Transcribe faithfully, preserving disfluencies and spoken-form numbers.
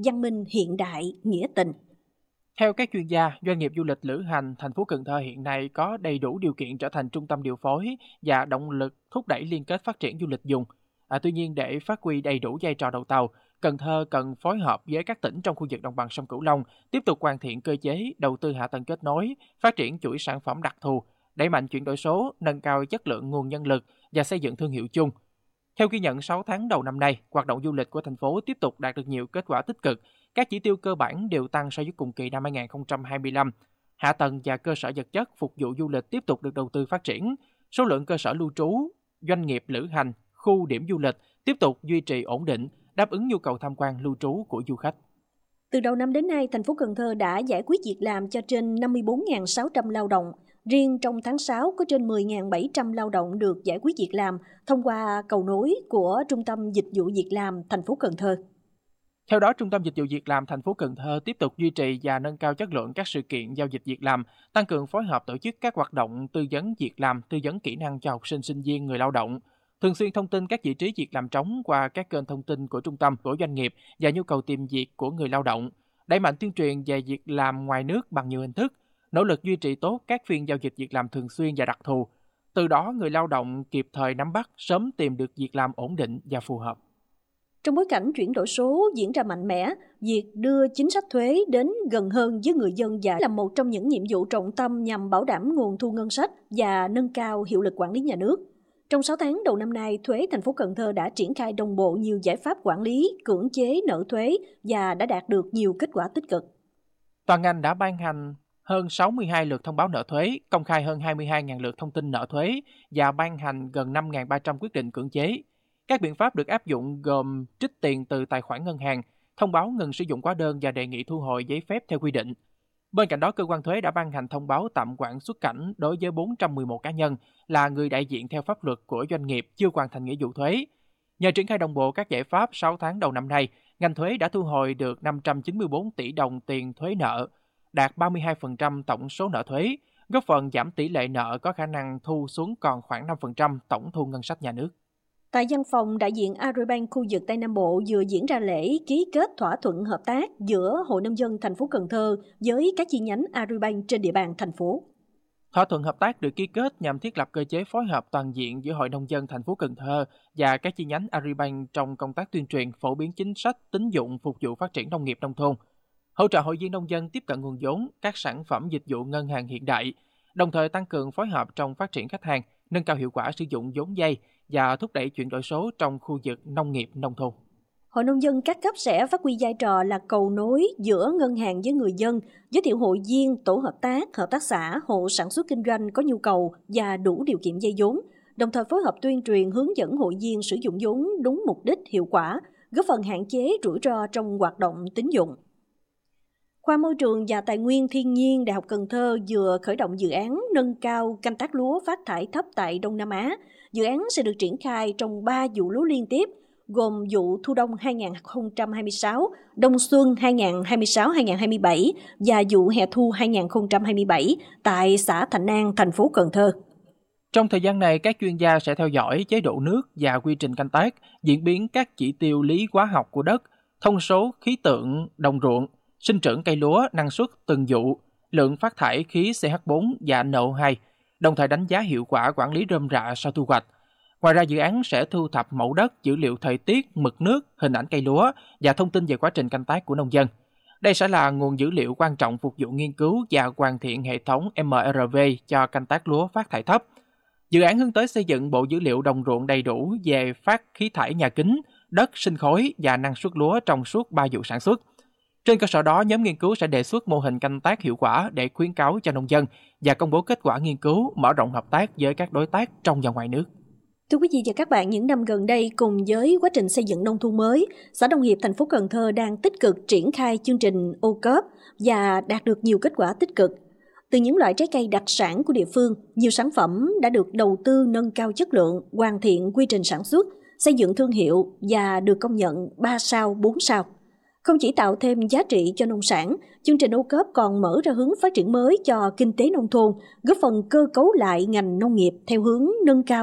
văn minh hiện đại, nghĩa tình. Theo các chuyên gia, doanh nghiệp du lịch lữ hành thành phố Cần Thơ hiện nay có đầy đủ điều kiện trở thành trung tâm điều phối và động lực thúc đẩy liên kết phát triển du lịch vùng. À, tuy nhiên, để phát huy đầy đủ vai trò đầu tàu, Cần Thơ cần phối hợp với các tỉnh trong khu vực đồng bằng sông Cửu Long, tiếp tục hoàn thiện cơ chế, đầu tư hạ tầng kết nối, phát triển chuỗi sản phẩm đặc thù, đẩy mạnh chuyển đổi số, nâng cao chất lượng nguồn nhân lực và xây dựng thương hiệu chung. Theo ghi nhận sáu tháng đầu năm nay, hoạt động du lịch của thành phố tiếp tục đạt được nhiều kết quả tích cực. Các chỉ tiêu cơ bản đều tăng so với cùng kỳ năm hai không hai lăm. Hạ tầng và cơ sở vật chất phục vụ du lịch tiếp tục được đầu tư phát triển. Số lượng cơ sở lưu trú, doanh nghiệp lữ hành, khu điểm du lịch tiếp tục duy trì ổn định, đáp ứng nhu cầu tham quan lưu trú của du khách. Từ đầu năm đến nay, thành phố Cần Thơ đã giải quyết việc làm cho trên năm mươi bốn nghìn sáu trăm lao động. Riêng trong tháng sáu có trên mười nghìn bảy trăm lao động được giải quyết việc làm thông qua cầu nối của Trung tâm Dịch vụ Việc làm thành phố Cần Thơ. Theo đó, Trung tâm Dịch vụ Việc làm thành phố Cần Thơ tiếp tục duy trì và nâng cao chất lượng các sự kiện giao dịch việc làm, tăng cường phối hợp tổ chức các hoạt động tư vấn việc làm, tư vấn kỹ năng cho học sinh, sinh viên, người lao động, thường xuyên thông tin các vị trí việc làm trống qua các kênh thông tin của trung tâm, của doanh nghiệp và nhu cầu tìm việc của người lao động, đẩy mạnh tuyên truyền về việc làm ngoài nước bằng nhiều hình thức, nỗ lực duy trì tốt các phiên giao dịch việc làm thường xuyên và đặc thù. Từ đó, người lao động kịp thời nắm bắt, sớm tìm được việc làm ổn định và phù hợp. Trong bối cảnh chuyển đổi số diễn ra mạnh mẽ, việc đưa chính sách thuế đến gần hơn với người dân và là một trong những nhiệm vụ trọng tâm nhằm bảo đảm nguồn thu ngân sách và nâng cao hiệu lực quản lý nhà nước. Trong sáu tháng đầu năm nay, thuế thành phố Cần Thơ đã triển khai đồng bộ nhiều giải pháp quản lý, cưỡng chế nợ thuế và đã đạt được nhiều kết quả tích cực. Toàn ngành đã ban hành hơn sáu mươi hai lượt thông báo nợ thuế, công khai hơn hai mươi hai nghìn lượt thông tin nợ thuế và ban hành gần năm nghìn ba trăm quyết định cưỡng chế. Các biện pháp được áp dụng gồm trích tiền từ tài khoản ngân hàng, thông báo ngừng sử dụng hóa đơn và đề nghị thu hồi giấy phép theo quy định. Bên cạnh đó, cơ quan thuế đã ban hành thông báo tạm hoãn xuất cảnh đối với bốn trăm mười một cá nhân là người đại diện theo pháp luật của doanh nghiệp chưa hoàn thành nghĩa vụ thuế. Nhờ triển khai đồng bộ các giải pháp sáu tháng đầu năm nay, ngành thuế đã thu hồi được năm trăm chín mươi bốn tỷ đồng tiền thuế nợ, đạt ba mươi hai phần trăm tổng số nợ thuế, góp phần giảm tỷ lệ nợ có khả năng thu xuống còn khoảng năm phần trăm tổng thu ngân sách nhà nước. Tại văn phòng đại diện Agribank khu vực Tây Nam Bộ vừa diễn ra lễ ký kết thỏa thuận hợp tác giữa Hội nông dân thành phố Cần Thơ với các chi nhánh Agribank trên địa bàn thành phố. Thỏa thuận hợp tác được ký kết nhằm thiết lập cơ chế phối hợp toàn diện giữa Hội nông dân thành phố Cần Thơ và các chi nhánh Agribank trong công tác tuyên truyền, phổ biến chính sách tín dụng phục vụ phát triển nông nghiệp nông thôn, hỗ trợ hội viên nông dân tiếp cận nguồn vốn, các sản phẩm dịch vụ ngân hàng hiện đại, đồng thời tăng cường phối hợp trong phát triển khách hàng, nâng cao hiệu quả sử dụng vốn vay và thúc đẩy chuyển đổi số trong khu vực nông nghiệp nông thôn. Hội nông dân các cấp sẽ phát huy vai trò là cầu nối giữa ngân hàng với người dân, giới thiệu hội viên, tổ hợp tác, hợp tác xã, hộ sản xuất kinh doanh có nhu cầu và đủ điều kiện vay vốn, đồng thời phối hợp tuyên truyền hướng dẫn hội viên sử dụng vốn đúng mục đích, hiệu quả, góp phần hạn chế rủi ro trong hoạt động tín dụng. Khoa Môi trường và Tài nguyên Thiên nhiên Đại học Cần Thơ vừa khởi động dự án nâng cao canh tác lúa phát thải thấp tại Đông Nam Á. Dự án sẽ được triển khai trong ba vụ lúa liên tiếp, gồm vụ thu đông hai không hai sáu, đông xuân hai không hai sáu hai không hai bảy và vụ hè thu hai không hai bảy tại xã Thạnh An, thành phố Cần Thơ. Trong thời gian này, các chuyên gia sẽ theo dõi chế độ nước và quy trình canh tác, diễn biến các chỉ tiêu lý hóa học của đất, thông số khí tượng đồng ruộng, sinh trưởng cây lúa, năng suất từng vụ, lượng phát thải khí C H bốn và N O hai, đồng thời đánh giá hiệu quả quản lý rơm rạ sau thu hoạch. Ngoài ra, dự án sẽ thu thập mẫu đất, dữ liệu thời tiết, mực nước, hình ảnh cây lúa và thông tin về quá trình canh tác của nông dân. Đây sẽ là nguồn dữ liệu quan trọng phục vụ nghiên cứu và hoàn thiện hệ thống M R V cho canh tác lúa phát thải thấp. Dự án hướng tới xây dựng bộ dữ liệu đồng ruộng đầy đủ về phát khí thải nhà kính, đất, sinh khối và năng suất lúa trong suốt ba vụ sản xuất. Trên cơ sở đó, nhóm nghiên cứu sẽ đề xuất mô hình canh tác hiệu quả để khuyến cáo cho nông dân và công bố kết quả nghiên cứu, mở rộng hợp tác với các đối tác trong và ngoài nước. Thưa quý vị và các bạn, những năm gần đây cùng với quá trình xây dựng nông thôn mới, Sở Nông nghiệp thành phố Cần Thơ đang tích cực triển khai chương trình ô cốp và đạt được nhiều kết quả tích cực. Từ những loại trái cây đặc sản của địa phương, nhiều sản phẩm đã được đầu tư nâng cao chất lượng, hoàn thiện quy trình sản xuất, xây dựng thương hiệu và được công nhận ba sao, bốn sao. Không chỉ tạo thêm giá trị cho nông sản, chương trình ô cốp còn mở ra hướng phát triển mới cho kinh tế nông thôn, góp phần cơ cấu lại ngành nông nghiệp theo hướng nâng cao